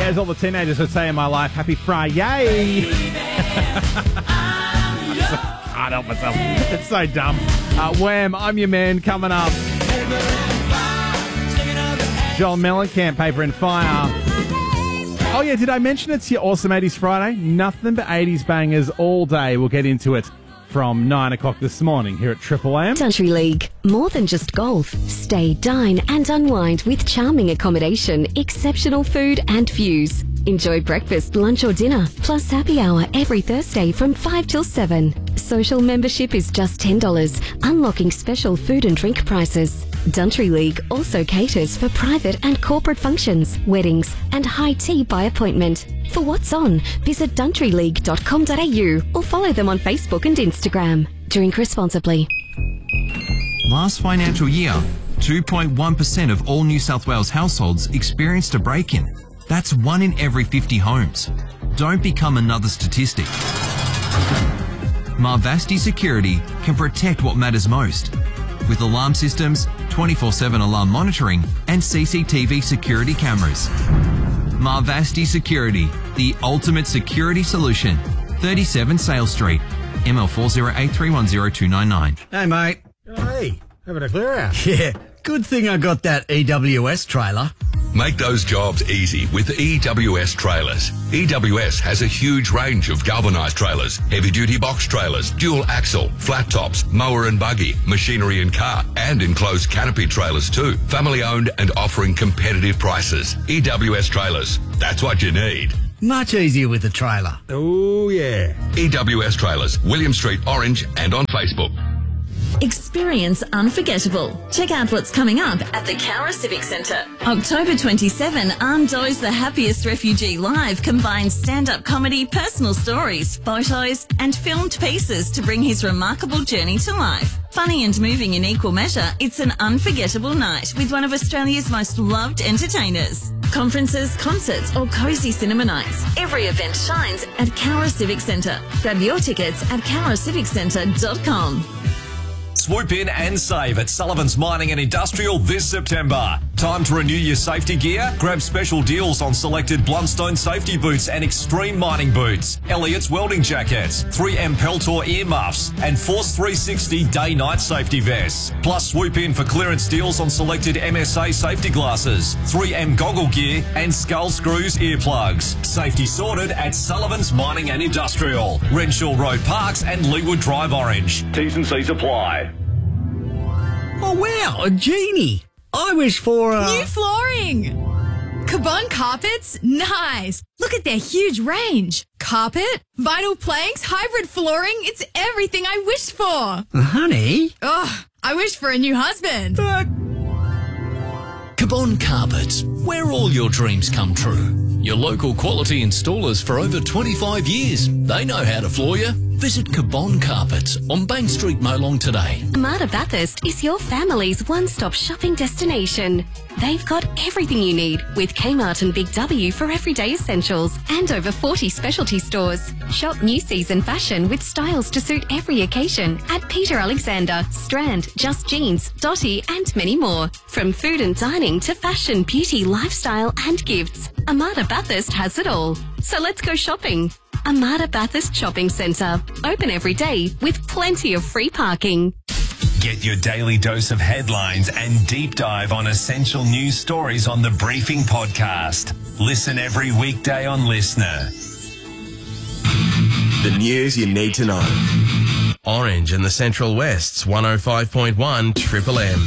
As all the teenagers would say in my life, happy Friday. I can't help myself. It's so dumb. Wham, I'm your man, coming up. Joel Mellencamp, Paper and Fire. Oh yeah, did I mention it's your Awesome 80s Friday? Nothing but 80s bangers all day. We'll get into it from 9 o'clock this morning here at Triple M. Country League. More than just golf. Stay, dine and unwind with charming accommodation, exceptional food and views. Enjoy breakfast, lunch or dinner, plus happy hour every Thursday from 5 till 7. Social membership is just $10, unlocking special food and drink prices. Country League also caters for private and corporate functions, weddings and high tea by appointment. For what's on, visit countryleague.com.au or follow them on Facebook and Instagram. Drink responsibly. Last financial year, 2.1% of all New South Wales households experienced a break-in. That's 1 in every 50 homes. Don't become another statistic. Marvasti Security can protect what matters most. With alarm systems, 24/7 alarm monitoring and CCTV security cameras. Marvasti Security, the ultimate security solution. 37 Sales Street, ML4083102999. Hey, mate. Hey, having a clear out. Yeah, good thing I got that EWS trailer. Make those jobs easy with EWS Trailers. EWS has a huge range of galvanised trailers, heavy-duty box trailers, dual axle, flat tops, mower and buggy, machinery and car, and enclosed canopy trailers too. Family-owned and offering competitive prices. EWS Trailers. That's what you need. Much easier with the trailer. Oh, yeah. EWS Trailers, William Street, Orange, and on Facebook. Experience unforgettable. Check out what's coming up at the Cowra Civic Centre. October 27, Armdo's The Happiest Refugee Live combines stand-up comedy, personal stories, photos and filmed pieces to bring his remarkable journey to life. Funny and moving in equal measure, it's an unforgettable night with one of Australia's most loved entertainers. Conferences, concerts or cosy cinema nights. Every event shines at Cowra Civic Centre. Grab your tickets at cowraciviccentre.com. Swoop in and save at Sullivan's Mining and Industrial this September. Time to renew your safety gear? Grab special deals on selected Blundstone safety boots and extreme mining boots, Elliott's welding jackets, 3M Peltor earmuffs, and Force 360 day-night safety vests. Plus, swoop in for clearance deals on selected MSA safety glasses, 3M goggle gear, and Skull Screws earplugs. Safety sorted at Sullivan's Mining and Industrial, Renshaw Road Parks and Leewood Drive Orange. T's and C's apply. Oh, wow, a genie. I wish for new flooring. Cabon Carpets? Nice. Look at their huge range. Carpet, vinyl planks, hybrid flooring. It's everything I wished for. Honey? Oh, I wish for a new husband. Cabon Carpets, where all your dreams come true. Your local quality installers for over 25 years. They know how to floor you. Visit Cabon Carpets on Bank Street, Molong today. Armada Bathurst is your family's one-stop shopping destination. They've got everything you need with Kmart and Big W for everyday essentials and over 40 specialty stores. Shop new season fashion with styles to suit every occasion at Peter Alexander, Strand, Just Jeans, Dotty and many more. From food and dining to fashion, beauty, lifestyle and gifts, Armada Bathurst has it all. So let's go shopping. Armada Bathurst Shopping Centre. Open every day with plenty of free parking. Get your daily dose of headlines and deep dive on essential news stories on the Briefing Podcast. Listen every weekday on Listener. The news you need to know. Orange and the Central West's 105.1 Triple M.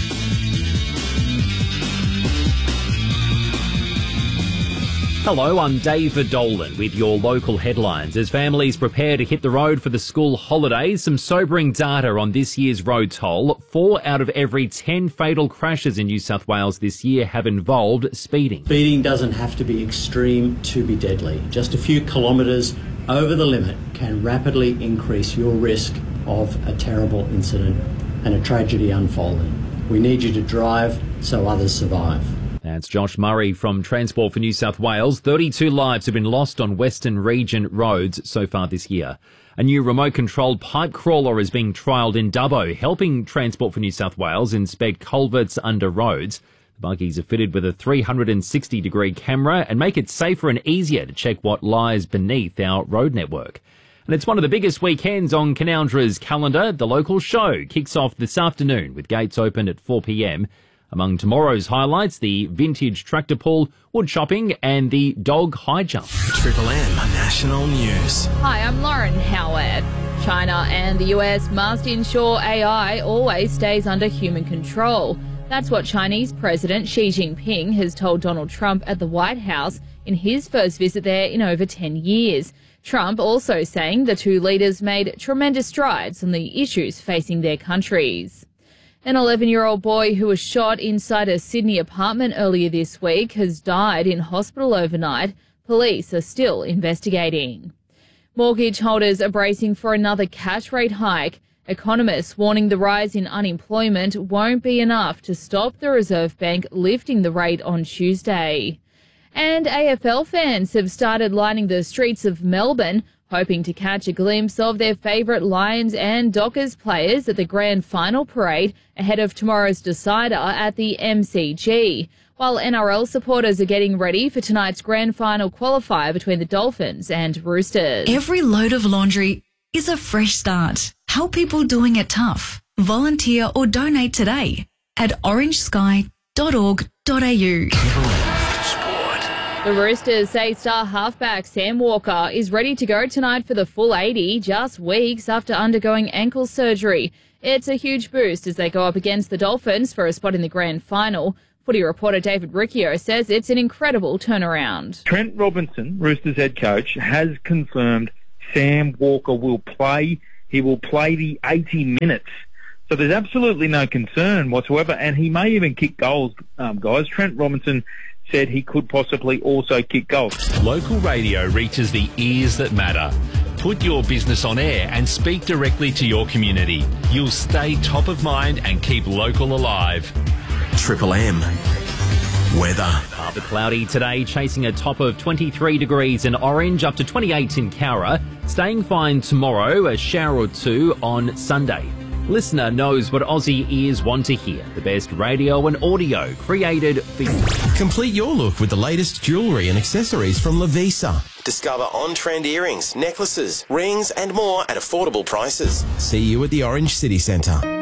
Hello, I'm David Dolan with your local headlines. As families prepare to hit the road for the school holidays, some sobering data on this year's road toll. 4 out of every 10 fatal crashes in New South Wales this year have involved speeding. Speeding doesn't have to be extreme to be deadly. Just a few kilometres over the limit can rapidly increase your risk of a terrible incident and a tragedy unfolding. We need you to drive so others survive. That's Josh Murray from Transport for New South Wales. 32 lives have been lost on Western Region roads so far this year. A new remote-controlled pipe crawler is being trialled in Dubbo, helping Transport for New South Wales inspect culverts under roads. The Buggies are fitted with a 360-degree camera and make it safer and easier to check what lies beneath our road network. And it's one of the biggest weekends on Canowindra's calendar. The local show kicks off this afternoon with gates open at 4 p.m. Among tomorrow's highlights, the vintage tractor pull, wood chopping and the dog high jump. Triple M National News. Hi, I'm Lauren Howard. China and the US must ensure AI always stays under human control. That's what Chinese President Xi Jinping has told Donald Trump at the White House in his first visit there in over 10 years. Trump also saying the two leaders made tremendous strides on the issues facing their countries. An 11-year-old boy who was shot inside a Sydney apartment earlier this week has died in hospital overnight. Police are still investigating. Mortgage holders are bracing for another cash rate hike. Economists warning the rise in unemployment won't be enough to stop the Reserve Bank lifting the rate on Tuesday. And AFL fans have started lining the streets of Melbourne, hoping to catch a glimpse of their favourite Lions and Dockers players at the grand final parade ahead of tomorrow's decider at the MCG. While NRL supporters are getting ready for tonight's grand final qualifier between the Dolphins and Roosters. Every load of laundry is a fresh start. Help people doing it tough. Volunteer or donate today at orangesky.org.au. The Roosters say star halfback Sam Walker is ready to go tonight for the full 80, just weeks after undergoing ankle surgery. It's a huge boost as they go up against the Dolphins for a spot in the grand final. Footy reporter David Riccio says it's an incredible turnaround. Trent Robinson, Roosters head coach, has confirmed Sam Walker will play. He will play the 80 minutes. So there's absolutely no concern whatsoever, and he may even kick goals, guys. Trent Robinson said he could possibly also kick goals. Local radio reaches the ears that matter. Put your business on air and speak directly to your community. You'll stay top of mind and keep local alive. Triple M weather. Partly cloudy today, chasing a top of 23 degrees in Orange, up to 28 in Cowra. Staying fine tomorrow, a shower or two on Sunday. Listener knows what Aussie ears want to hear. The best radio and audio created for you. Complete your look with the latest jewellery and accessories from Lavisa. Discover on-trend earrings, necklaces, rings and more at affordable prices. See you at the Orange City Centre.